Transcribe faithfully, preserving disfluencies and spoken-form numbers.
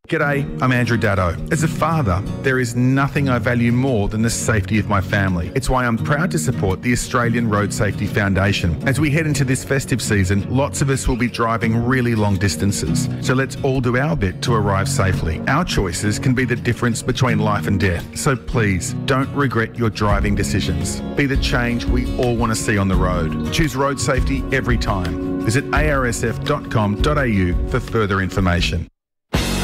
G'day, I'm Andrew Daddo. As a father, there is nothing I value more than the safety of my family. It's why I'm proud to support the Australian Road Safety Foundation. As we head into this festive season, lots of us will be driving really long distances. So let's all do our bit to arrive safely. Our choices can be the difference between life and death. So please, don't regret your driving decisions. Be the change we all want to see on the road. Choose road safety every time. Visit a r s f dot com dot a u for further information.